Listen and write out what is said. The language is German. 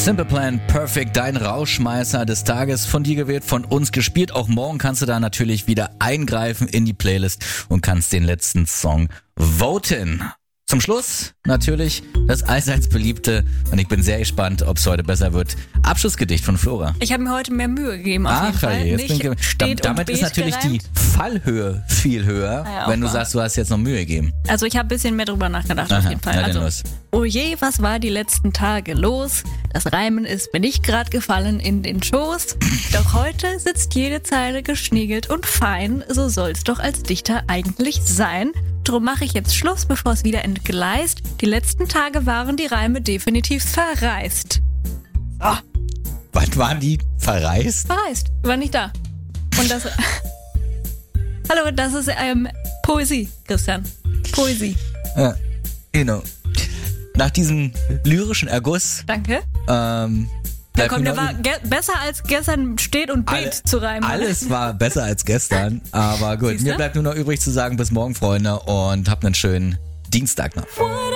Simple Plan Perfect, dein Rauschmeißer des Tages, von dir gewählt, von uns gespielt. Auch morgen kannst du da natürlich wieder eingreifen in die Playlist und kannst den letzten Song voten. Zum Schluss natürlich das allseits beliebte, und ich bin sehr gespannt, ob es heute besser wird, Abschlussgedicht von Flora. Ich habe mir heute mehr Mühe gegeben, auf jeden Fall. Damit ist natürlich die Fallhöhe viel höher, wenn du sagst, du hast jetzt noch Mühe gegeben. Also ich habe ein bisschen mehr drüber nachgedacht, auf jeden Fall. Na, los. Oh je, was war die letzten Tage los? Das Reimen ist mir nicht gerade gefallen in den Schoß. Doch heute sitzt jede Zeile geschniegelt und fein. So soll's doch als Dichter eigentlich sein. Drum mache ich jetzt Schluss, bevor es wieder entgleist. Die letzten Tage waren die Reime definitiv verreist. So. Wann waren die verreist? Verreist, war nicht da. Und das... Hallo, das ist Poesie, Christian. Poesie. Ja, genau. Nach diesem lyrischen Erguss... Danke. Ja, komm, der war besser als gestern steht und bet zu reimen. Alles war besser als gestern, aber gut. Mir bleibt nur noch übrig zu sagen, bis morgen, Freunde, und habt einen schönen Dienstag noch.